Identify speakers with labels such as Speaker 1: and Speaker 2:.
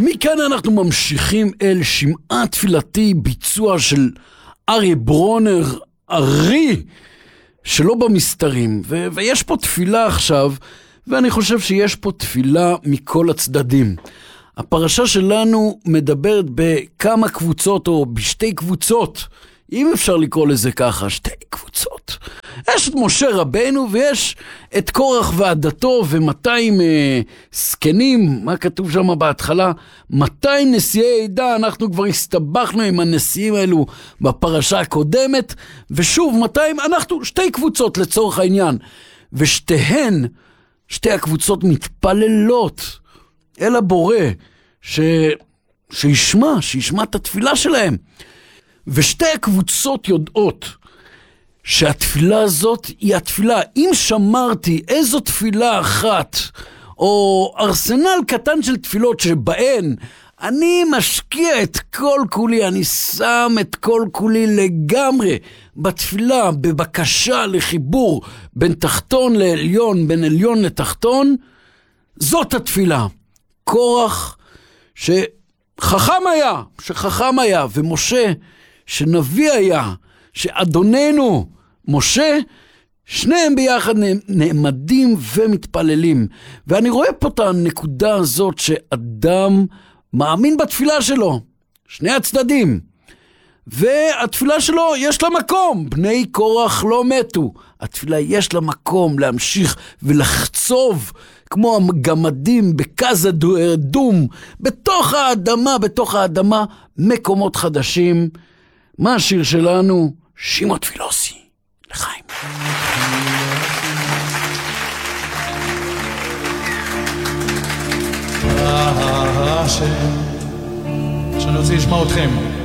Speaker 1: מכאן אנחנו ממשיכים אל שמעה תפילתי, ביצוע של אריה ברונר, ארי, שלא במסתרים. ויש פה תפילה עכשיו, ואני חושב שיש פה תפילה מכל הצדדים. הפרשה שלנו מדברת בכמה קבוצות, או בשתי קבוצות, אם אפשר לקרוא לזה ככה, שתי קבוצות. יש את משה רבנו ויש את קורח ועדתו ו200 סקנים, מה כתוב שם בהתחלה? 200 נשיאי עדה, אנחנו כבר הסתבכנו עם הנשיאים האלו בפרשה הקודמת, ושוב 200, אנחנו שתי קבוצות לצורך העניין, ושתיהן, שתי הקבוצות מתפללות אל הבורא, שישמע את התפילה שלהם. ושתי הקבוצות יודעות שהתפילה הזאת היא התפילה. אם שמרתי איזו תפילה אחת, או ארסנל קטן של תפילות שבהן אני משקיע את כל כולי, אני שם את כל כולי לגמרי בתפילה, בבקשה לחיבור בין תחתון לעליון, בין עליון לתחתון, זאת התפילה. קורח שחכם היה, ומשה שנביא היה, שאדוננו משה, שניהם ביחד נעמדים ומתפללים. ואני רואה פה את הנקודה הזאת שאדם מאמין בתפילה שלו, שני הצדדים, והתפילה שלו יש לה מקום. בני קורח לא מתו, התפילה יש לה מקום להמשיך ולחצוב כמו הגמדים בקז דום, בתוך האדמה מקומות חדשים. מה השיר שלנו? שימו תפילוסי לחיים.
Speaker 2: השם שאני רוצה לשמוע אתכם.